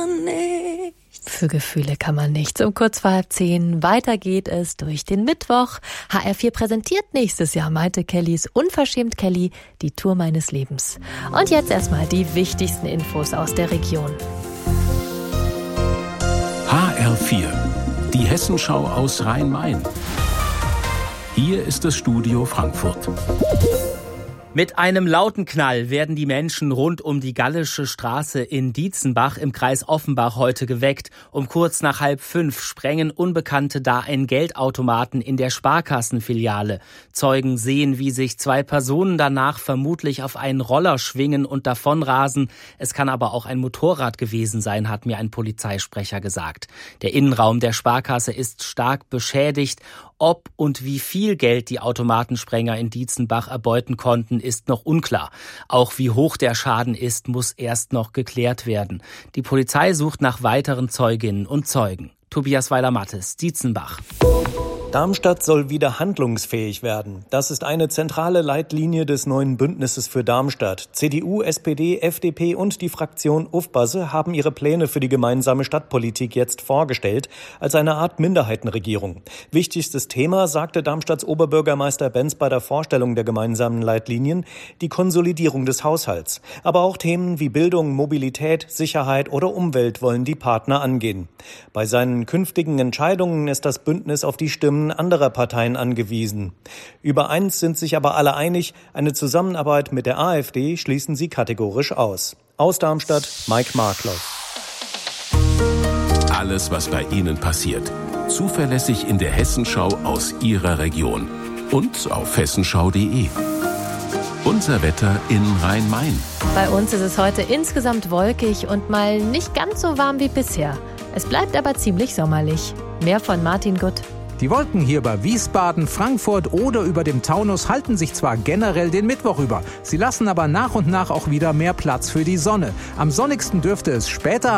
man nicht. Für Gefühle kann man nichts. Um kurz vor 9:30 weiter geht es durch den Mittwoch. HR4 präsentiert nächstes Jahr Maite Kellys Unverschämt Kelly, die Tour meines Lebens. Und jetzt erstmal die wichtigsten Infos aus der Region. HR4, die Hessenschau aus Rhein-Main. Hier ist das Studio Frankfurt. Mit einem lauten Knall werden die Menschen rund um die Gallische Straße in Dietzenbach im Kreis Offenbach heute geweckt. Um kurz nach 4:30 sprengen Unbekannte da einen Geldautomaten in der Sparkassenfiliale. Zeugen sehen, wie sich 2 Personen danach vermutlich auf einen Roller schwingen und davonrasen. Es kann aber auch ein Motorrad gewesen sein, hat mir ein Polizeisprecher gesagt. Der Innenraum der Sparkasse ist stark beschädigt. Ob und wie viel Geld die Automatensprenger in Dietzenbach erbeuten konnten, ist noch unklar. Auch wie hoch der Schaden ist, muss erst noch geklärt werden. Die Polizei sucht nach weiteren Zeuginnen und Zeugen. Tobias Weiler-Mattes, Dietzenbach. Darmstadt soll wieder handlungsfähig werden. Das ist eine zentrale Leitlinie des neuen Bündnisses für Darmstadt. CDU, SPD, FDP und die Fraktion Ufbasse haben ihre Pläne für die gemeinsame Stadtpolitik jetzt vorgestellt, als eine Art Minderheitenregierung. Wichtigstes Thema, sagte Darmstadts Oberbürgermeister Benz bei der Vorstellung der gemeinsamen Leitlinien, die Konsolidierung des Haushalts. Aber auch Themen wie Bildung, Mobilität, Sicherheit oder Umwelt wollen die Partner angehen. Bei seinen künftigen Entscheidungen ist das Bündnis auf die Stimmen anderer Parteien angewiesen. Über eins sind sich aber alle einig, eine Zusammenarbeit mit der AfD schließen sie kategorisch aus. Aus Darmstadt, Mike Markloff. Alles, was bei Ihnen passiert. Zuverlässig in der Hessenschau aus Ihrer Region. Und auf hessenschau.de. Unser Wetter in Rhein-Main. Bei uns ist es heute insgesamt wolkig und mal nicht ganz so warm wie bisher. Es bleibt aber ziemlich sommerlich. Mehr von Martin Gutt. Die Wolken hier bei Wiesbaden, Frankfurt oder über dem Taunus halten sich zwar generell den Mittwoch über. Sie lassen aber nach und nach auch wieder mehr Platz für die Sonne. Am sonnigsten dürfte es später